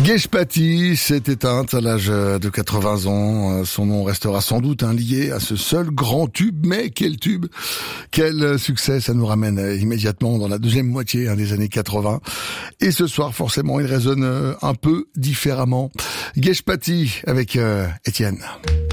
Geshpati s'est éteinte à l'âge de 80 ans. Son nom restera sans doute lié à ce seul grand tube. Mais quel tube, quel succès. Ça nous ramène immédiatement dans la deuxième moitié des années 80. Et ce soir, forcément, il résonne un peu différemment. Geshpati avec Étienne.